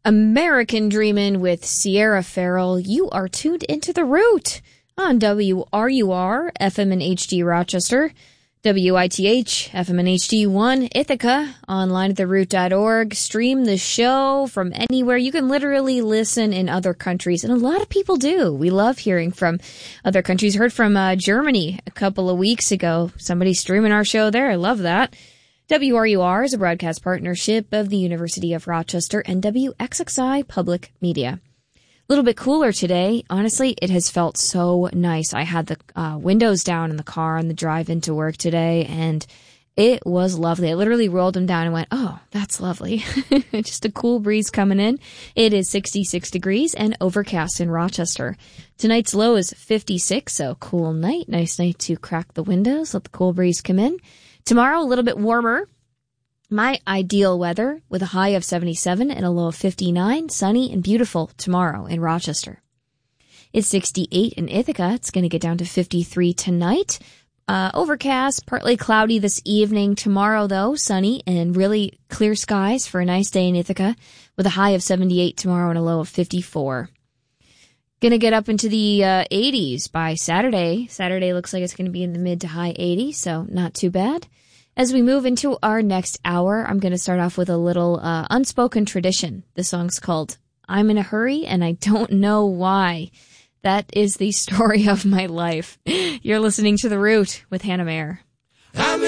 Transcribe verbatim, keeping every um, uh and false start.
American Dreamin' with Sierra Farrell. You are tuned into The Root on W R U R, F M and H D Rochester, W I T H, F M and H D one, Ithaca, online at the root dot org. Stream the show from anywhere. You can literally listen in other countries, and a lot of people do. We love hearing from other countries. Heard from uh, Germany a couple of weeks ago. Somebody streaming our show there. I love that. W R U R is a broadcast partnership of the University of Rochester and W X X I Public Media. A little bit cooler today. Honestly, it has felt so nice. I had the uh, windows down in the car on the drive into work today, and it was lovely. I literally rolled them down and went, oh, that's lovely. Just a cool breeze coming in. It is sixty-six degrees and overcast in Rochester. Tonight's low is fifty-six, so cool night. Nice night to crack the windows, let the cool breeze come in. Tomorrow, a little bit warmer. My ideal weather with a high of seventy-seven and a low of fifty-nine. Sunny and beautiful tomorrow in Rochester. It's sixty-eight in Ithaca. It's going to get down to fifty-three tonight. Uh, overcast, partly cloudy this evening. Tomorrow, though, sunny and really clear skies for a nice day in Ithaca with a high of seventy-eight tomorrow and a low of fifty-four. Going to get up into the uh, eighties by Saturday. Saturday looks like it's going to be in the mid to high eighties, so not too bad. As we move into our next hour, I'm going to start off with a little uh, unspoken tradition. The song's called I'm in a Hurry, and I don't know why. That is the story of my life. You're listening to The Root with Hannah Mayer. I'm